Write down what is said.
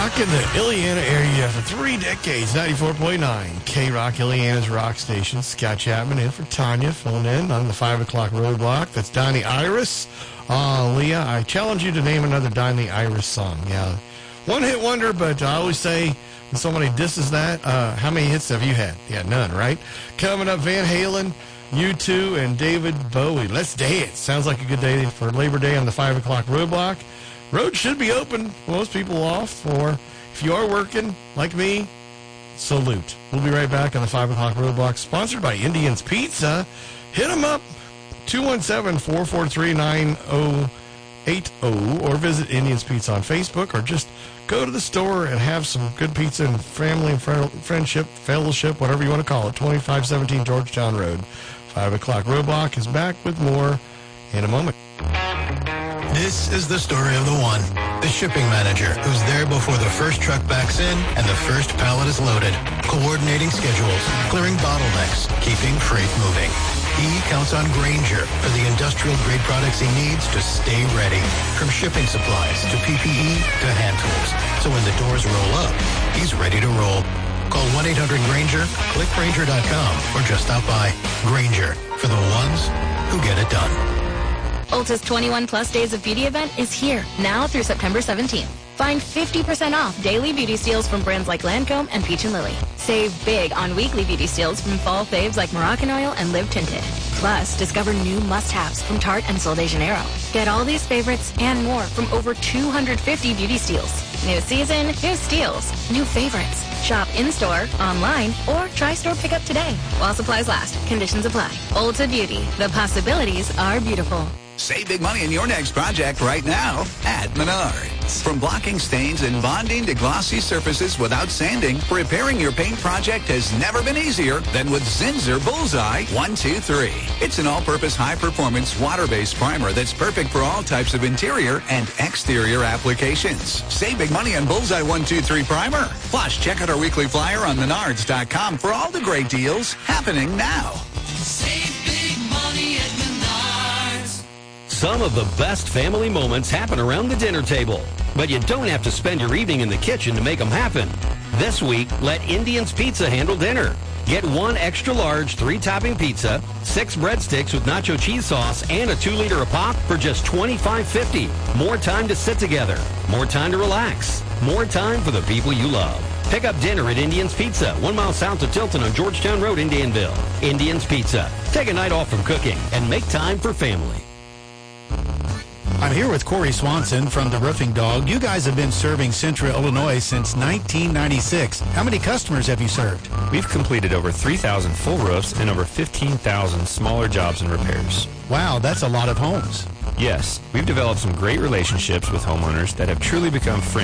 Rocking the Illiana area for 3 decades, 94.9 K-Rock, Illiana's rock station. Scott Chapman in for Tanya, filling in on the 5 o'clock roadblock. That's Donnie Iris. Leah, I challenge you to name another Donnie Iris song. Yeah, one-hit wonder, but I always say when somebody disses that, how many hits have you had? Yeah, none, right? Coming up, Van Halen, U2, and David Bowie. Let's dance. Sounds like a good day for Labor Day on the 5 o'clock roadblock. Road should be open. Most people off. Or if you are working, like me, salute. We'll be right back on the 5 o'clock roadblock, sponsored by Indian's Pizza. Hit them up, 217-443-9080, or visit Indian's Pizza on Facebook, or just go to the store and have some good pizza and family and friendship, fellowship, whatever you want to call it. 2517 Georgetown Road. 5 o'clock roadblock is back with more in a moment. This is the story of the one, the shipping manager who's there before the first truck backs in and the first pallet is loaded, coordinating schedules, clearing bottlenecks, keeping freight moving. He counts on Grainger for the industrial-grade products he needs to stay ready, from shipping supplies to PPE to hand tools. So when the doors roll up, he's ready to roll. Call 1-800-GRAINGER, click Grainger.com, or just stop by. Grainger, for the ones who get it done. Ulta's 21 Plus Days of Beauty event is here, now through September 17th. Find 50% off daily beauty steals from brands like Lancome and Peach & Lily. Save big on weekly beauty steals from fall faves like Moroccan Oil and Live Tinted. Plus, discover new must-haves from Tarte and Sol de Janeiro. Get all these favorites and more from over 250 beauty steals. New season, new steals, new favorites. Shop in-store, online, or try store pickup today. While supplies last, conditions apply. Ulta Beauty, the possibilities are beautiful. Save big money in your next project right now at Menards. From blocking stains and bonding to glossy surfaces without sanding, repairing your paint project has never been easier than with Zinsser Bullseye 123. It's an all-purpose high-performance water-based primer that's perfect for all types of interior and exterior applications. Save big money on Bullseye 123 primer. Plus, check out our weekly flyer on Menards.com for all the great deals happening now. Save big money at Menards. Some of the best family moments happen around the dinner table, but you don't have to spend your evening in the kitchen to make them happen. This week, let Indian's Pizza handle dinner. Get 1 extra large 3-topping pizza, 6 breadsticks with nacho cheese sauce, and a 2-liter a pop for just $25.50. More time to sit together, more time to relax, more time for the people you love. Pick up dinner at Indian's Pizza, 1 mile south of Tilton on Georgetown Road in Danville. Indian's Pizza. Take a night off from cooking and make time for family. I'm here with Corey Swanson from the Roofing Dog. You guys have been serving Central Illinois since 1996. How many customers have you served? We've completed over 3,000 full roofs and over 15,000 smaller jobs and repairs. Wow, that's a lot of homes. Yes, we've developed some great relationships with homeowners that have truly become friends.